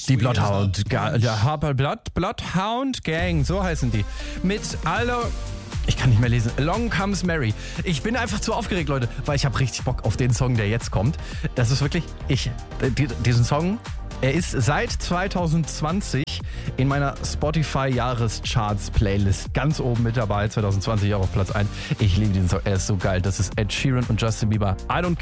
Die Bloodhound Gang, so heißen die. Mit ich kann nicht mehr lesen. Along Comes Mary. Ich bin einfach zu aufgeregt, Leute, weil ich habe richtig Bock auf den Song, der jetzt kommt. Das ist wirklich, diesen Song, er ist seit 2020 in meiner Spotify-Jahrescharts-Playlist ganz oben mit dabei. 2020 auch auf Platz 1. Ich liebe diesen Song, er ist so geil. Das ist Ed Sheeran und Justin Bieber. I don't